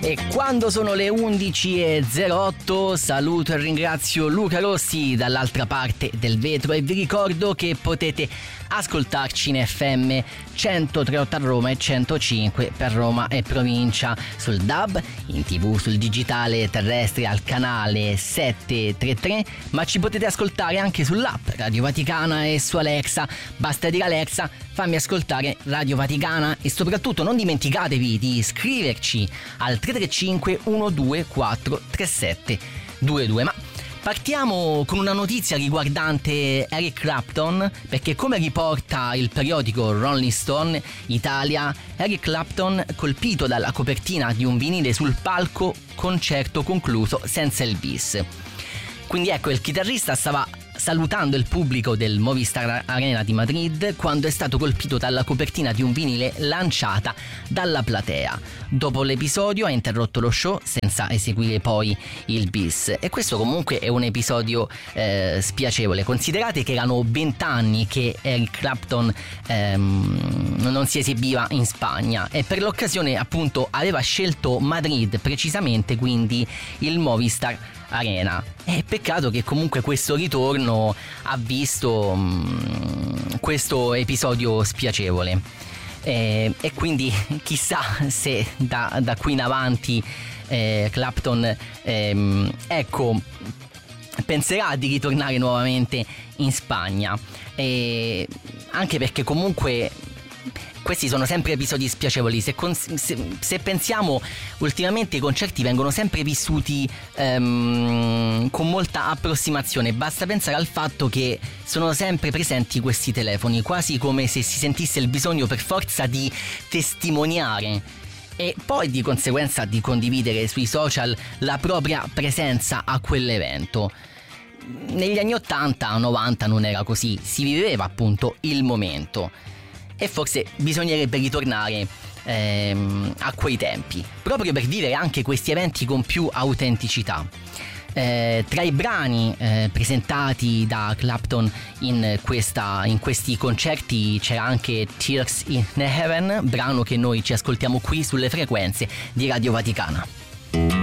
E quando sono le 11:08 saluto e ringrazio Luca Rossi dall'altra parte del vetro e vi ricordo che potete ascoltarci in FM 103.8 a Roma e 105 per Roma e provincia, sul DAB, in TV, sul digitale terrestre al canale 733, ma ci potete ascoltare anche sull'app Radio Vaticana e su Alexa. Basta dire Alexa, fammi ascoltare Radio Vaticana, e soprattutto non dimenticatevi di iscriverci al 335 124 3722. Ma partiamo con una notizia riguardante Eric Clapton, perché come riporta il periodico Rolling Stone Italia, Eric Clapton colpito dalla copertina di un vinile sul palco, concerto concluso senza il bis. Quindi ecco, il chitarrista stava salutando il pubblico del Movistar Arena di Madrid quando è stato colpito dalla copertina di un vinile lanciata dalla platea. Dopo l'episodio ha interrotto lo show senza eseguire poi il bis, e questo comunque è un episodio spiacevole. Considerate che erano 20 anni che Eric Clapton non si esibiva in Spagna, e per l'occasione appunto aveva scelto Madrid, precisamente quindi il Movistar Arena. È peccato che comunque questo ritorno ha visto questo episodio spiacevole, e quindi chissà se da qui in avanti Clapton ecco, penserà di ritornare nuovamente in Spagna, anche perché comunque questi sono sempre episodi spiacevoli. Se pensiamo, ultimamente i concerti vengono sempre vissuti con molta approssimazione. Basta pensare al fatto che sono sempre presenti questi telefoni, quasi come se si sentisse il bisogno per forza di testimoniare e poi di conseguenza di condividere sui social la propria presenza a quell'evento. Negli anni 80-90 non era così, si viveva appunto il momento. E forse bisognerebbe ritornare a quei tempi, proprio per vivere anche questi eventi con più autenticità. Tra i brani presentati da Clapton in questi concerti c'era anche Tears in Heaven, brano che noi ci ascoltiamo qui sulle frequenze di Radio Vaticana.